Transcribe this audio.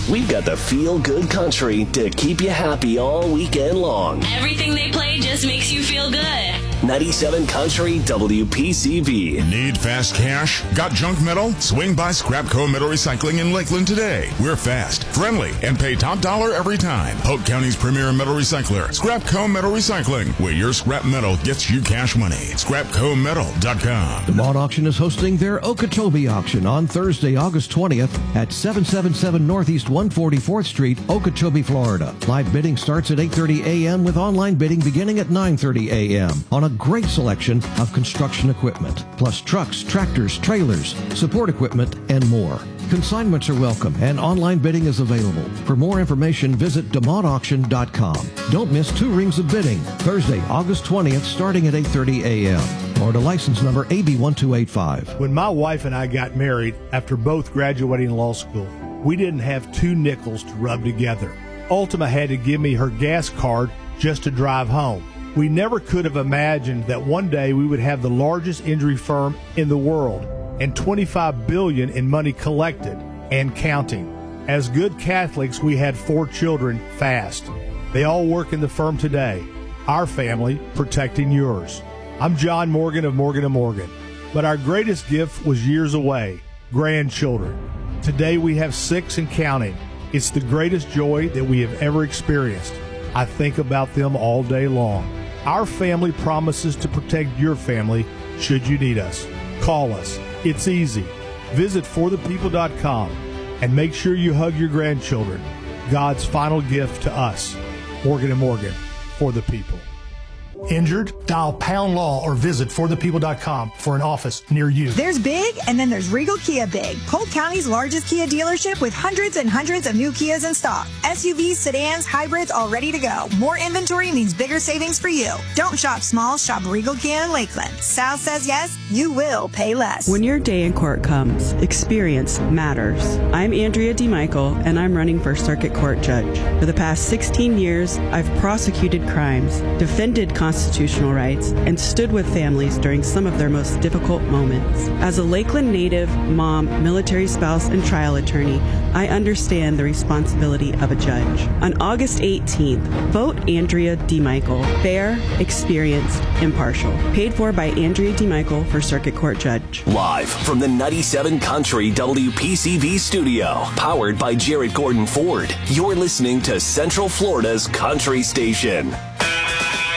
we've got the feel-good country to keep you happy all weekend long. Everything they play just makes you feel good. 97 Country WPCV. Need fast cash? Got junk metal? Swing by Scrapco Metal Recycling in Lakeland today. We're fast, friendly, and pay top dollar every time. Polk County's premier metal recycler, Scrapco Metal Recycling, where your scrap metal gets you cash money. ScrapcoMetal.com. DeMont Auction is hosting their Okeechobee auction on Thursday, August 20th at 777 Northeast 144th Street, Okeechobee, Florida. Live bidding starts at 8:30 a.m. with online bidding beginning at 9:30 a.m. on a great selection of construction equipment, plus trucks, tractors, trailers, support equipment, and more. Consignments are welcome and online bidding is available. For more information, visit DeMontAuction.com. Don't miss 2 rings of bidding. Thursday, August 20th, starting at 8:30 a.m. Florida license number AB1285. When my wife and I got married after both graduating law school, we didn't have 2 nickels to rub together. Ultima had to give me her gas card just to drive home. We never could have imagined that one day we would have the largest injury firm in the world and $25 billion in money collected and counting. As good Catholics, we had 4 children fast. They all work in the firm today. Our family protecting yours. I'm John Morgan of Morgan & Morgan. But our greatest gift was years away, grandchildren. Today we have 6 and counting. It's the greatest joy that we have ever experienced. I think about them all day long. Our family promises to protect your family should you need us. Call us. It's easy. Visit forthepeople.com and make sure you hug your grandchildren. God's final gift to us. Morgan & Morgan, for the people. Injured? Dial Pound Law or visit forthepeople.com for an office near you. There's big, and then there's Regal Kia Big, Polk County's largest Kia dealership with hundreds and hundreds of new Kias in stock. SUVs, sedans, hybrids, all ready to go. More inventory means bigger savings for you. Don't shop small, shop Regal Kia in Lakeland. Sal says yes, you will pay less. When your day in court comes, experience matters. I'm Andrea DeMichael, and I'm running for Circuit Court Judge. For the past 16 years, I've prosecuted crimes, defended constitutional rights, and stood with families during some of their most difficult moments. As a Lakeland native, mom, military spouse, and trial attorney, I understand the responsibility of a judge. On August 18th, vote Andrea DeMichael. Fair, experienced, impartial. Paid for by Andrea DeMichael for Circuit Court Judge. Live from the 97 Country WPCV studio, powered by Jarrett Gordon Ford. You're listening to Central Florida's Country Station.